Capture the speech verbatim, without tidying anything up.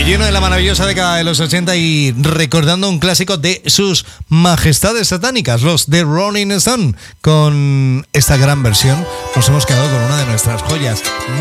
De lleno de la maravillosa década de los ochenta y recordando un clásico de sus majestades satánicas, los The Rolling Stones. Con esta gran versión nos hemos quedado con una de nuestras joyas